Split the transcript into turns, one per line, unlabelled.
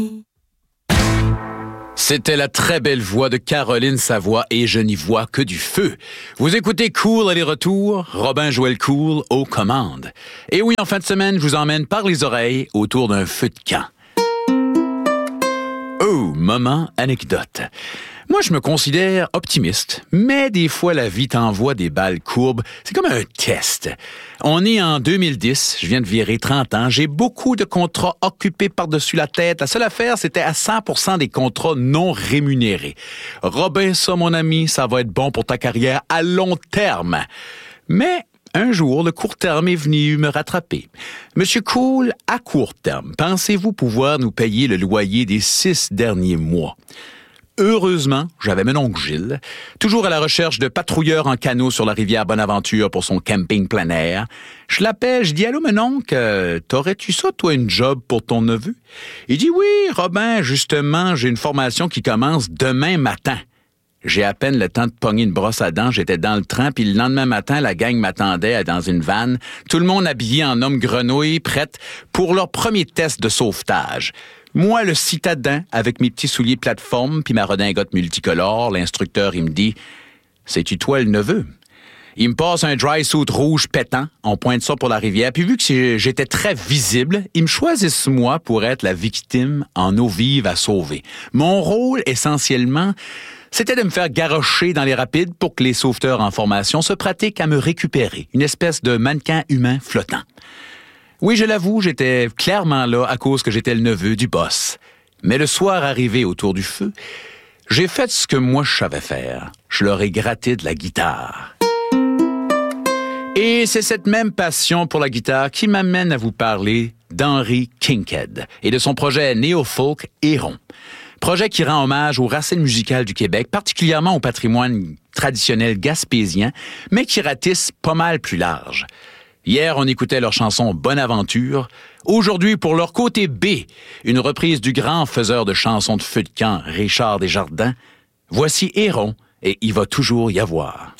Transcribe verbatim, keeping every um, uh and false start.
C'était la très belle voix de Caroline Savoie et je n'y vois que du feu. Vous écoutez Cool aller-retour, Robin-Joël Cool aux commandes. Et oui, en fin de semaine, je vous emmène par les oreilles autour d'un feu de camp. Oh, moment anecdote. Moi, je me considère optimiste, mais des fois, la vie t'envoie des balles courbes. C'est comme un test. On est en deux mille dix, je viens de virer trente ans, j'ai beaucoup de contrats occupés par-dessus la tête. La seule affaire, c'était à cent pour cent des contrats non rémunérés. Robin, ça, mon ami, ça va être bon pour ta carrière à long terme. Mais un jour, le court terme est venu me rattraper. Monsieur Cool, à court terme, pensez-vous pouvoir nous payer le loyer des six derniers mois? Heureusement, j'avais mon oncle Gilles, toujours à la recherche de patrouilleurs en canot sur la rivière Bonaventure pour son camping plein air. Je l'appelle, je dis « Allô, mon oncle, euh, t'aurais-tu ça, toi, une job pour ton neveu? » Il dit « Oui, Robin, justement, j'ai une formation qui commence demain matin. » J'ai à peine le temps de pogner une brosse à dents, j'étais dans le train, puis le lendemain matin, la gang m'attendait dans une vanne, tout le monde habillé en homme grenouille, prête pour leur premier test de sauvetage. Moi, le citadin, avec mes petits souliers plateforme puis ma redingote multicolore, l'instructeur, il me dit « C'est-tu toi le neveu? » Il me passe un dry suit rouge pétant, on pointe ça pour la rivière, puis vu que j'étais très visible, ils me choisissent moi pour être la victime en eau vive à sauver. Mon rôle, essentiellement, c'était de me faire garrocher dans les rapides pour que les sauveteurs en formation se pratiquent à me récupérer, une espèce de mannequin humain flottant. Oui, je l'avoue, j'étais clairement là à cause que j'étais le neveu du boss. Mais le soir arrivé autour du feu, j'ai fait ce que moi je savais faire. Je leur ai gratté de la guitare. Et c'est cette même passion pour la guitare qui m'amène à vous parler d'Henry Kinkade et de son projet néo-folk Héron. Projet qui rend hommage aux racines musicales du Québec, particulièrement au patrimoine traditionnel gaspésien, mais qui ratisse pas mal plus large. Hier, on écoutait leur chanson « Bonne aventure ». Aujourd'hui, pour leur côté B, une reprise du grand faiseur de chansons de feu de camp, Richard Desjardins. Voici Héron et Il va toujours y avoir.